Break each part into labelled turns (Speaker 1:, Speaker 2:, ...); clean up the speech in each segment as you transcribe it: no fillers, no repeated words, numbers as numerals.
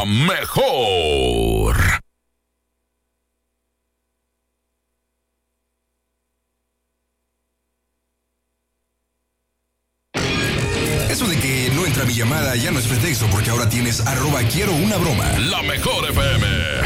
Speaker 1: la mejor.
Speaker 2: Eso de que no entra mi llamada ya no es pretexto, porque ahora tienes @quiero una broma.
Speaker 1: La mejor FM.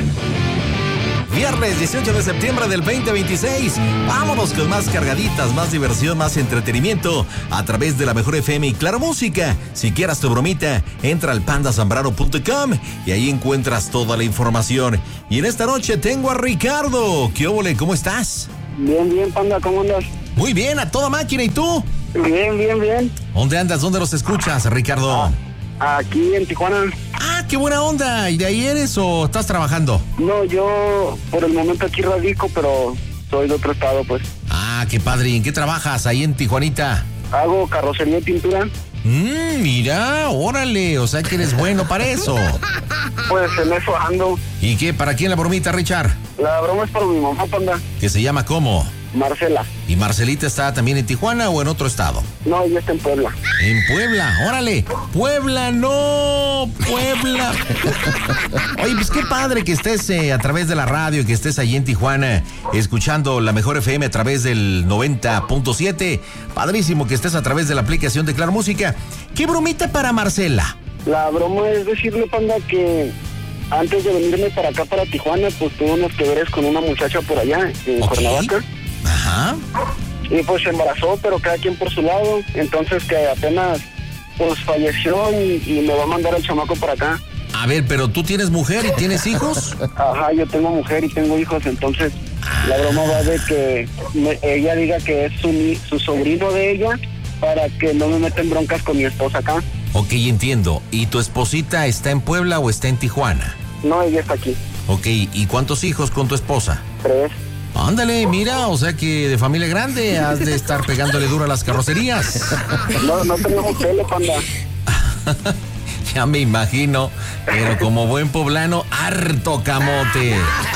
Speaker 3: Viernes 18 de septiembre del 2026. Vámonos con más cargaditas, más diversión, más entretenimiento a través de la mejor FM y Claro Música. Si quieras tu bromita, entra al pandasambrano.com y ahí encuentras toda la información. Y en esta noche tengo a Ricardo. ¿Qué óvole? ¿Cómo estás?
Speaker 4: Bien, Panda, ¿cómo andas?
Speaker 3: Muy bien, a toda máquina. ¿Y tú?
Speaker 4: Bien.
Speaker 3: ¿Dónde andas? ¿Dónde los escuchas, Ricardo?
Speaker 4: Aquí en Tijuana.
Speaker 3: Ah, qué buena onda. ¿Y de ahí eres o estás trabajando?
Speaker 4: No, yo por el momento aquí radico, pero soy de otro estado, pues.
Speaker 3: Ah, qué padre. ¿Y en qué trabajas ahí en Tijuanita?
Speaker 4: Hago carrocería y pintura.
Speaker 3: Mira, órale, o sea que eres bueno para eso.
Speaker 4: Pues en eso ando.
Speaker 3: ¿Y qué? ¿Para quién la bromita, Richard?
Speaker 4: La broma es para mi mamá, Panda.
Speaker 3: ¿Que se llama cómo?
Speaker 4: Marcela.
Speaker 3: ¿Y Marcelita está también en Tijuana o en otro estado?
Speaker 4: No, ella está en Puebla.
Speaker 3: En Puebla, órale. Puebla, no, Puebla. Oye, pues qué padre que estés a través de la radio, que estés allí en Tijuana, escuchando la mejor FM a través del 90.7. Padrísimo que estés a través de la aplicación de Claro Música. ¿Qué bromita para Marcela?
Speaker 4: La broma es decirle, Panda, que antes de venirme para acá, para Tijuana, pues tuve unos que veres con una muchacha por allá, en Cuernavaca.
Speaker 3: Ajá.
Speaker 4: Y pues se embarazó, pero cada quien por su lado. Entonces que apenas pues falleció y me va a mandar el chamaco para acá.
Speaker 3: A ver, pero tú tienes mujer y tienes hijos.
Speaker 4: Ajá, yo tengo mujer y tengo hijos, entonces la broma va de que ella diga que es su sobrino de ella para que no me meten broncas con mi esposa acá.
Speaker 3: Ok, entiendo. ¿Y tu esposita está en Puebla o está en Tijuana?
Speaker 4: No, ella está aquí.
Speaker 3: Ok, ¿y cuántos hijos con tu esposa?
Speaker 4: 3.
Speaker 3: Ándale, mira, o sea que de familia grande has de estar pegándole duro a las carrocerías.
Speaker 4: No tenemos tele, Panda.
Speaker 3: Ya me imagino, pero como buen poblano, harto camote.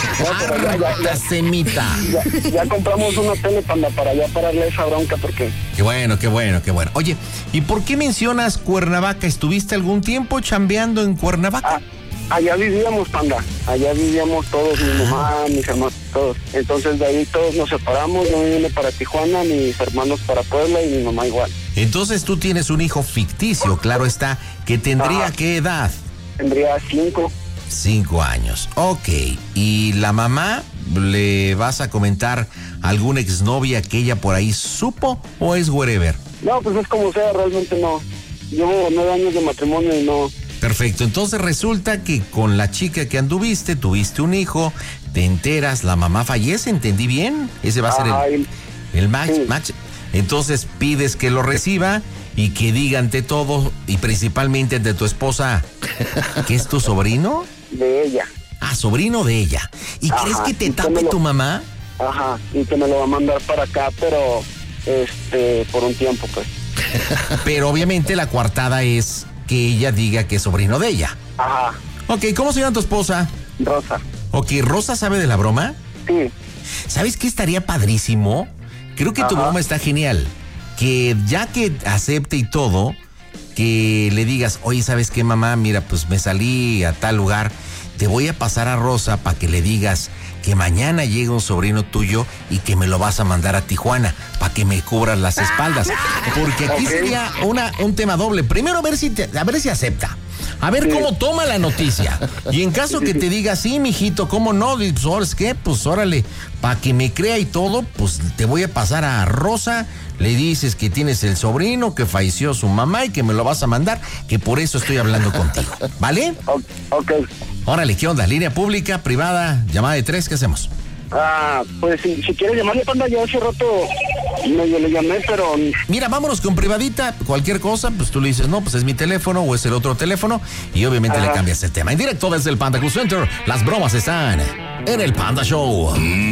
Speaker 3: Harta semita.
Speaker 4: Ya compramos una tele, Panda, para ya pararle esa bronca, porque...
Speaker 3: Qué bueno. Oye, ¿y por qué mencionas Cuernavaca? ¿Estuviste algún tiempo chambeando en Cuernavaca?
Speaker 4: Allá vivíamos, Panda. Allá vivíamos todos, mi mamá, mis hermanos, todos. Entonces de ahí todos nos separamos. Yo me vine para Tijuana, mis hermanos para Puebla y mi mamá igual.
Speaker 3: Entonces tú tienes un hijo ficticio, claro está, que tendría ¿qué edad?
Speaker 4: Tendría 5.
Speaker 3: 5 años, ok. ¿Y la mamá le vas a comentar alguna exnovia que ella por ahí supo o es wherever?
Speaker 4: No, pues es como sea, realmente no. Llevo 9 años de matrimonio y no...
Speaker 3: Perfecto, entonces resulta que con la chica que anduviste, tuviste un hijo, te enteras, la mamá fallece, ¿entendí bien? Ese va a ser el match. Entonces pides que lo reciba y que diga ante todo y principalmente ante tu esposa que es tu sobrino.
Speaker 4: De ella.
Speaker 3: Ah, sobrino de ella. ¿Y crees que te tape tu mamá?
Speaker 4: Ajá, y que me lo va a mandar para acá, pero por un tiempo, pues.
Speaker 3: Pero obviamente la coartada es que ella diga que es sobrino de ella.
Speaker 4: Ajá.
Speaker 3: Ok, ¿cómo se llama tu esposa?
Speaker 4: Rosa.
Speaker 3: Ok, ¿Rosa sabe de la broma?
Speaker 4: Sí.
Speaker 3: ¿Sabes qué estaría padrísimo? Creo que tu broma está genial. Que ya que acepte y todo, que le digas, oye, ¿sabes qué, mamá? Mira, pues me salí a tal lugar, te voy a pasar a Rosa para que le digas que mañana llega un sobrino tuyo y que me lo vas a mandar a Tijuana para que me cubras las espaldas. Porque aquí sería un tema doble. Primero a ver si acepta. A ver cómo toma la noticia. Y en caso que te diga, sí, mijito, ¿cómo no? Pues, ¿qué? Pues órale, para que me crea y todo, pues te voy a pasar a Rosa. Le dices que tienes el sobrino, que falleció su mamá y que me lo vas a mandar, que por eso estoy hablando contigo. ¿Vale?
Speaker 4: Ok.
Speaker 3: Órale, ¿qué onda? ¿Línea pública, privada, llamada de 3? ¿Qué hacemos?
Speaker 4: Pues si quieres llamarle, Panda, yo hace rato medio le llamé, pero...
Speaker 3: Mira, vámonos con privadita, cualquier cosa, pues tú le dices, no, pues es mi teléfono o es el otro teléfono y obviamente le cambias el tema. En directo desde el Panda Cool Center, las bromas están en el Panda Show.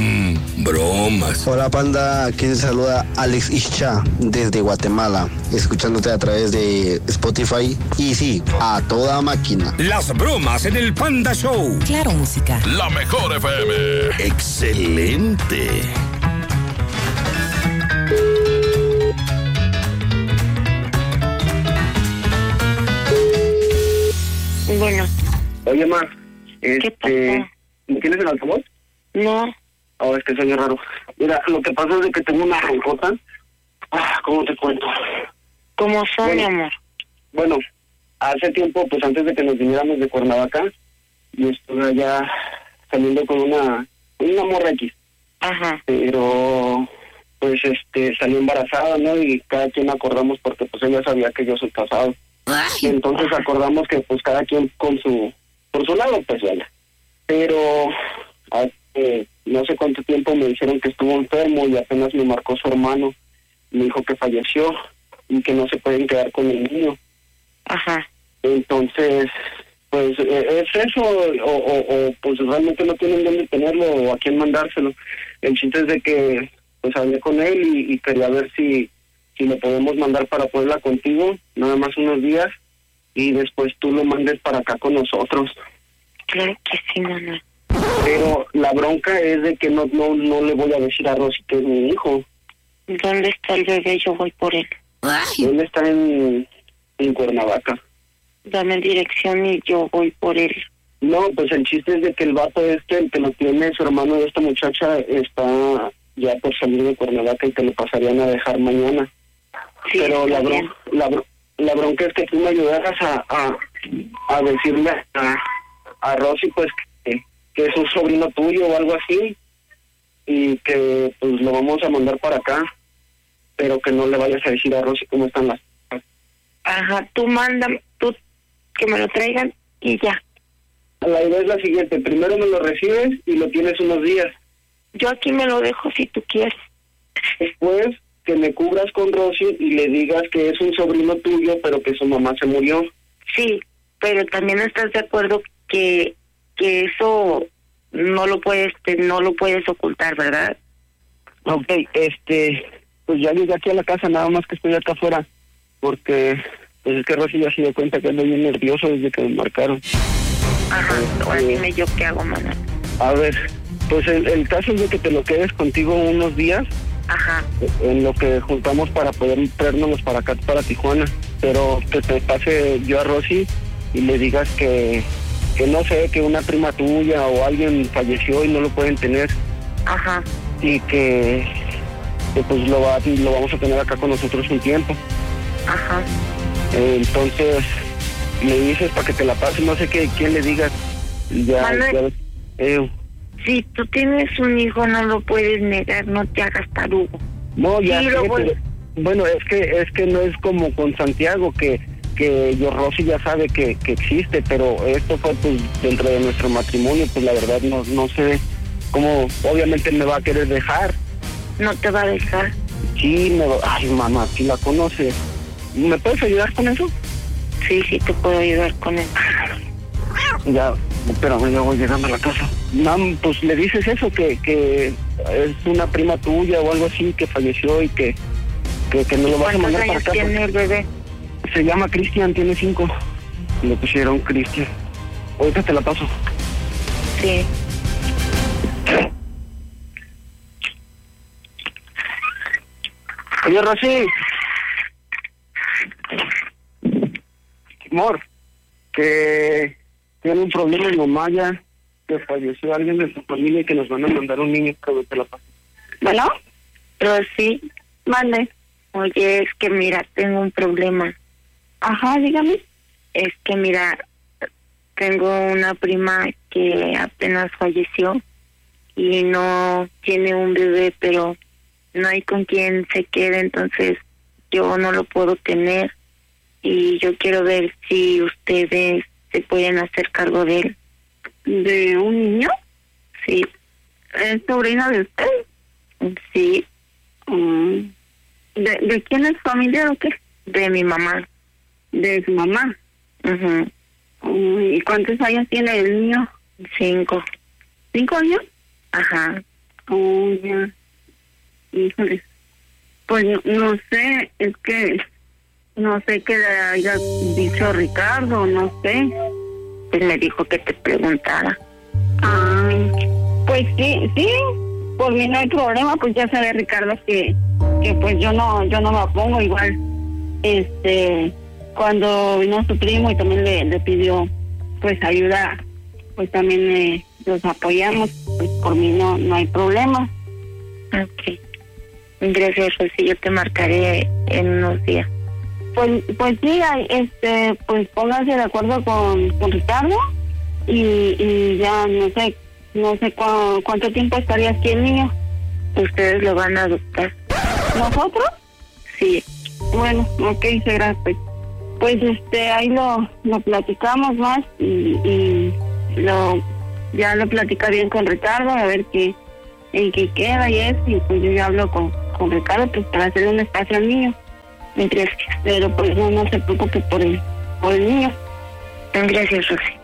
Speaker 2: Bromas.
Speaker 5: Hola, Panda, aquí te saluda Alex Ischa desde Guatemala, escuchándote a través de Spotify y sí, a toda máquina.
Speaker 1: Las bromas en el Panda Show.
Speaker 6: Claro Música.
Speaker 1: La mejor FM.
Speaker 2: Excelente.
Speaker 7: Bueno.
Speaker 4: Oye, ma,
Speaker 6: ¿Qué pasó?
Speaker 4: ¿me tienes el altavoz?
Speaker 6: No.
Speaker 4: Oh, es que soy raro. Mira, lo que pasa es de que tengo una roncota. ¿Cómo te cuento?
Speaker 6: ¿Cómo son, mi amor?
Speaker 4: Bueno, hace tiempo, pues antes de que nos viniéramos de Cuernavaca, yo estuve allá saliendo con una morra X.
Speaker 6: Ajá.
Speaker 4: Pero, pues, salió embarazada, ¿no? Y cada quien acordamos, porque pues ella sabía que yo soy casado. Y entonces acordamos que pues cada quien por su lado, pues vaya. Pero hace no sé cuánto tiempo me dijeron que estuvo enfermo y apenas me marcó su hermano. Me dijo que falleció y que no se pueden quedar con el niño.
Speaker 6: Ajá.
Speaker 4: Entonces, pues, ¿es eso o pues realmente no tienen dónde tenerlo o a quién mandárselo? El chiste es de que, pues, hablé con él y quería ver si lo podemos mandar para Puebla contigo, nada más unos días, y después tú lo mandes para acá con nosotros.
Speaker 6: Claro que sí, Manuel.
Speaker 4: Pero la bronca es de que no le voy a decir a Rosy que es mi hijo.
Speaker 6: ¿Dónde está el bebé? Yo voy por él.
Speaker 4: Él está en Cuernavaca.
Speaker 6: Dame dirección y yo voy por él.
Speaker 4: No, pues el chiste es de que el vato el que lo tiene, su hermano de esta muchacha, está ya por salir de Cuernavaca y te lo pasarían a dejar mañana.
Speaker 6: Sí,
Speaker 4: pero la bronca es que tú me ayudaras a decirle a Rosy, pues, que es un sobrino tuyo o algo así, y que pues lo vamos a mandar para acá, pero que no le vayas a decir a Rosy cómo están las cosas.
Speaker 6: Ajá, tú que me lo traigan y ya.
Speaker 4: La idea es la siguiente: primero me lo recibes y lo tienes unos días.
Speaker 6: Yo aquí me lo dejo si tú quieres.
Speaker 4: Después que me cubras con Rosy y le digas que es un sobrino tuyo, pero que su mamá se murió.
Speaker 6: Sí, pero también estás de acuerdo que eso no lo puedes ocultar, ¿verdad?
Speaker 4: Ok, pues ya llegué aquí a la casa, nada más que estoy acá afuera, porque pues es que Rosy ya se dio cuenta que ando bien nervioso desde que me marcaron.
Speaker 6: Ajá, ahora dime yo qué hago, Manuel.
Speaker 4: A ver, pues el caso es de que te lo quedes contigo unos días.
Speaker 6: Ajá.
Speaker 4: En lo que juntamos para poder traernos para acá, para Tijuana, pero que te pase yo a Rosy y le digas que no sé, que una prima tuya o alguien falleció y no lo pueden tener.
Speaker 6: Ajá.
Speaker 4: Y que pues lo vamos a tener acá con nosotros un tiempo.
Speaker 6: Ajá.
Speaker 4: Entonces le dices para que te la pase, no sé quién le digas. Ya,
Speaker 6: si tú tienes un hijo, no lo puedes negar, no te hagas tarugo.
Speaker 4: No, ya
Speaker 6: sí,
Speaker 4: sé, pero, bueno, es que no es como con Santiago, que yo, Rosy ya sabe que existe, pero esto fue pues dentro de nuestro matrimonio, pues la verdad no sé cómo, obviamente me va a querer dejar.
Speaker 6: ¿No te va a dejar?
Speaker 4: Sí, ay, mamá, si la conoces. ¿Me puedes ayudar con eso?
Speaker 6: Sí, te puedo ayudar con eso.
Speaker 4: Ya, espérame, ya voy llegando a la casa. Mam, pues le dices eso, que es una prima tuya o algo así que falleció y que no lo vas a mandar para acá.
Speaker 6: ¿Cuántos años tiene el bebé?
Speaker 4: Se llama Cristian, tiene 5. Le pusieron Cristian. Ahorita te la paso.
Speaker 6: Sí.
Speaker 4: Oye, Rosy. Amor, que tiene un problema mi mamá ya, que falleció alguien de su familia y que nos van a mandar un niño, pero te la paso.
Speaker 6: ¿Bueno? Rosy, mande. Oye, es que mira, tengo un problema.
Speaker 7: Ajá, dígame.
Speaker 6: Es que mira, tengo una prima que apenas falleció y no tiene un bebé, pero no hay con quien se quede, entonces yo no lo puedo tener y yo quiero ver si ustedes se pueden hacer cargo de él.
Speaker 7: ¿De un niño?
Speaker 6: Sí.
Speaker 7: ¿Es sobrino de usted?
Speaker 6: Sí.
Speaker 7: ¿De quién es familiar o qué?
Speaker 6: De mi mamá.
Speaker 7: ¿De su mamá?
Speaker 6: Mhm.
Speaker 7: ¿Y cuántos años tiene el niño?
Speaker 6: 5.
Speaker 7: ¿5 años?
Speaker 6: Ajá.
Speaker 7: Ya. Híjole. Pues no sé, es que no sé qué le haya dicho Ricardo, no sé.
Speaker 6: Pues me dijo que te preguntara.
Speaker 7: Ay, pues sí, por mí no hay problema, pues ya sabe Ricardo que pues yo no me opongo igual. Cuando vino su primo y también le pidió pues ayuda pues también los apoyamos. Pues por mí no hay problema.
Speaker 6: Ok. Gracias, Rosy. Yo te marcaré en unos días.
Speaker 7: Pues sí, pues pónganse de acuerdo con Ricardo y ya no sé cuánto tiempo estaría aquí el niño.
Speaker 6: ¿Ustedes lo van a adoptar?
Speaker 7: ¿Nosotros?
Speaker 6: Sí.
Speaker 7: Bueno, ok, será pues ahí lo platicamos más y ya lo platica bien con Ricardo a ver en qué queda y eso, y pues yo ya hablo con Ricardo pues para hacerle un espacio al niño. Gracias. Pero pues no se preocupe por el niño.
Speaker 6: Gracias, Rosy.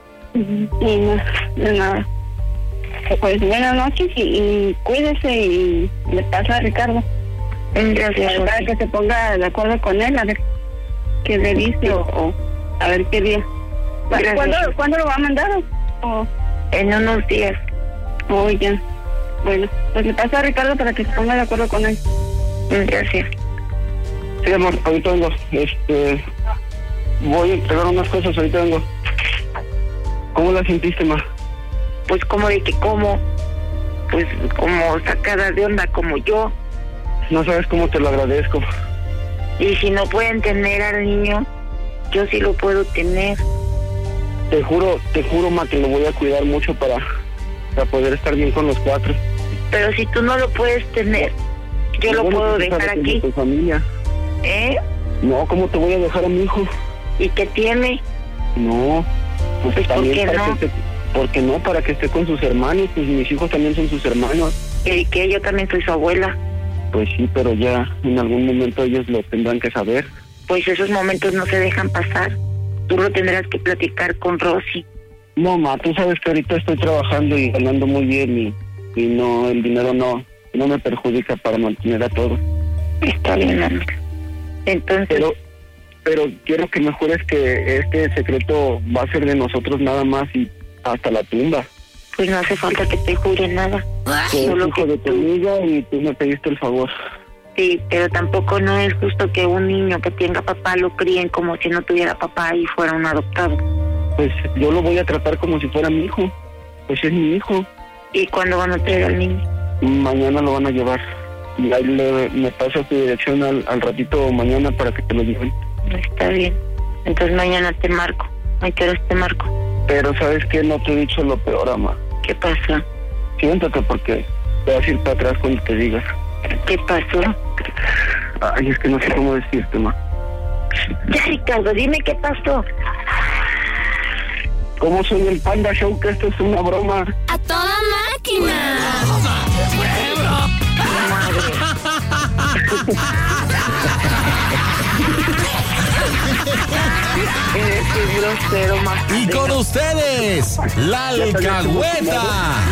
Speaker 7: Y no, de nada. Pues buenas noches y cuídese y le pasa a Ricardo.
Speaker 6: Gracias, Rosy.
Speaker 7: Para que se ponga de acuerdo con él, a ver qué le dice o a ver qué día. ¿Cuándo lo va a mandar? ¿O?
Speaker 6: En unos días.
Speaker 7: Ya. Bueno, pues le pasa a Ricardo para que se ponga de acuerdo con él.
Speaker 6: Gracias.
Speaker 4: Sí, amor, ahorita vengo. Voy a entregar unas cosas, ahorita vengo. ¿Cómo la sentiste, ma?
Speaker 6: Pues como de que pues como sacada de onda como yo.
Speaker 4: No sabes cómo te lo agradezco.
Speaker 6: Y si no pueden tener al niño, yo sí lo puedo tener.
Speaker 4: Te juro, ma, que lo voy a cuidar mucho para poder estar bien con los 4.
Speaker 6: Pero si tú no lo puedes tener, yo lo puedo dejar aquí.
Speaker 4: Tu familia. No, ¿cómo te voy a dejar a mi hijo?
Speaker 6: ¿Y qué tiene?
Speaker 4: No, pues también ¿por qué no? Para que esté con sus hermanos, pues mis hijos también son sus hermanos.
Speaker 6: ¿Y qué? Yo también soy su abuela.
Speaker 4: Pues sí, pero ya en algún momento ellos lo tendrán que saber.
Speaker 6: Pues esos momentos no se dejan pasar. Tú lo tendrás que platicar con Rosy.
Speaker 4: No, ma, tú sabes que ahorita estoy trabajando y ganando muy bien y no, el dinero no me perjudica para mantener a todos.
Speaker 6: Está bien, amor. Entonces...
Speaker 4: Pero quiero que me jures que este secreto va a ser de nosotros nada más y hasta la tumba.
Speaker 6: Pues no hace falta que te jure nada.
Speaker 4: Solo hijo de tu amiga y tú me pediste el favor.
Speaker 6: Sí, pero tampoco no es justo que un niño que tenga papá lo críen como si no tuviera papá y fuera un adoptado.
Speaker 4: Pues yo lo voy a tratar como si fuera mi hijo. Pues es mi hijo.
Speaker 6: ¿Y cuándo van a traer al niño?
Speaker 4: Mañana lo van a llevar. Y ahí me pasa tu dirección al ratito mañana para que te lo lleven.
Speaker 6: Está bien. Entonces mañana te marco. ¿A qué horas te marco?
Speaker 4: Pero ¿sabes qué? No te he dicho lo peor, ama.
Speaker 6: ¿Qué pasó?
Speaker 4: Siéntate porque te vas a ir para atrás cuando te digas.
Speaker 6: ¿Qué pasó?
Speaker 4: Ay, es que no sé cómo decirte, ma.
Speaker 6: Ya, Ricardo, dime qué pasó.
Speaker 4: ¿Cómo soy el Panda Show? Que esto es una broma.
Speaker 8: ¡A toda máquina!
Speaker 6: Qué grosero, más.
Speaker 3: Y con ustedes, la alcahueta.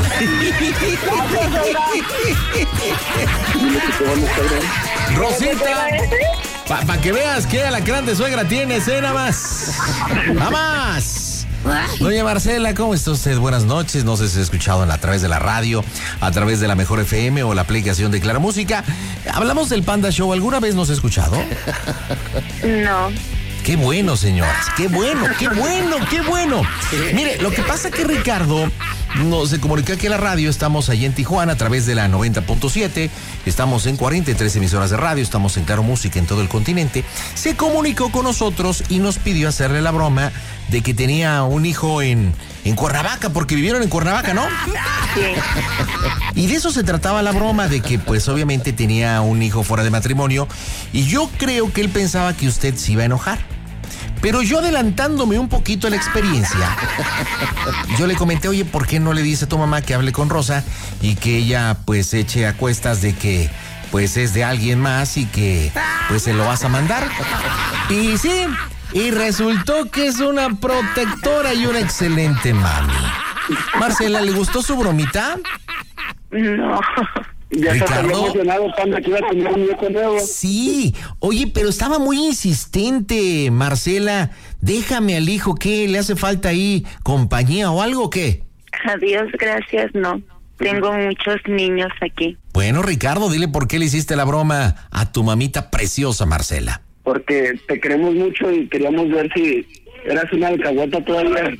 Speaker 3: Rosita, para que veas qué alacrán de suegra tienes, nada más. Nada más. Doña Marcela, ¿cómo está usted? Buenas noches. No sé si ha escuchado a través de la radio, a través de la Mejor FM o la aplicación de Claro Música. Hablamos del Panda Show. ¿Alguna vez nos ha escuchado?
Speaker 6: No.
Speaker 3: Qué bueno, señoras. Qué bueno, qué bueno, qué bueno. Mire, lo que pasa que Ricardo se comunicó aquí en la radio. Estamos allí en Tijuana a través de la 90.7. Estamos en 43 emisoras de radio. Estamos en Claro Música en todo el continente. Se comunicó con nosotros y nos pidió hacerle la broma de que tenía un hijo en Cuernavaca, porque vivieron en Cuernavaca, ¿no?
Speaker 6: Sí.
Speaker 3: Y de eso se trataba la broma, de que pues obviamente tenía un hijo fuera de matrimonio. Y yo creo que él pensaba que usted se iba a enojar. Pero yo, adelantándome un poquito a la experiencia, yo le comenté, oye, ¿por qué no le dice a tu mamá que hable con Rosa y que ella pues eche a cuestas de que pues es de alguien más y que pues se lo vas a mandar? Y sí, y resultó que es una protectora y una excelente mami. Marcela, ¿le gustó su bromita?
Speaker 6: No.
Speaker 4: Ya está emocionado, Panda, que iba a tener un hijo nuevo.
Speaker 3: Sí, oye, pero estaba muy insistente, Marcela. Déjame al hijo, ¿qué? ¿Le hace falta ahí compañía o algo o qué?
Speaker 6: Adiós, gracias, no. Tengo muchos niños aquí.
Speaker 3: Bueno, Ricardo, dile por qué le hiciste la broma a tu mamita preciosa, Marcela.
Speaker 4: Porque te queremos mucho y queríamos ver si Eras una alcahueta todavía.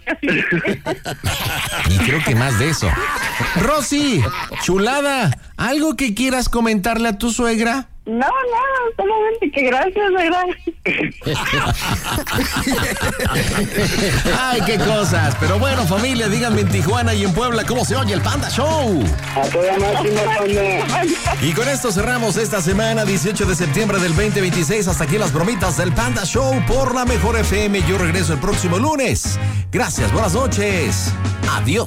Speaker 3: Y creo que más de eso. Rosy, chulada, ¿algo que quieras comentarle a tu suegra?
Speaker 7: No, solamente que gracias, ¿verdad?
Speaker 3: Ay, qué cosas. Pero bueno, familia, díganme en Tijuana y en Puebla cómo se oye el Panda Show.
Speaker 4: A toda máquina, Panda.
Speaker 3: Y con esto cerramos esta semana, 18 de septiembre del 2026. Hasta aquí las bromitas del Panda Show por la Mejor FM. Yo regreso el próximo lunes. Gracias, buenas noches. Adiós.